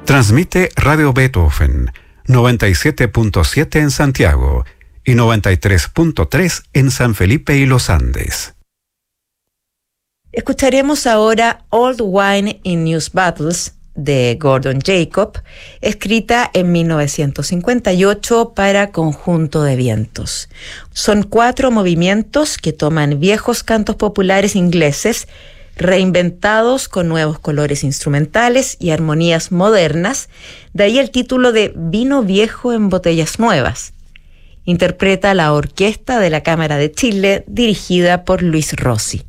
Transmite Radio Beethoven, 97.7 en Santiago y 93.3 en San Felipe y Los Andes. Escucharemos ahora Old Wine in New Bottles de Gordon Jacob, escrita en 1958 para conjunto de vientos. Son 4 movimientos que toman viejos cantos populares ingleses, reinventados con nuevos colores instrumentales y armonías modernas, de ahí el título de Vino Viejo en Botellas Nuevas. Interpreta la Orquesta de la Cámara de Chile, dirigida por Luis Rossi.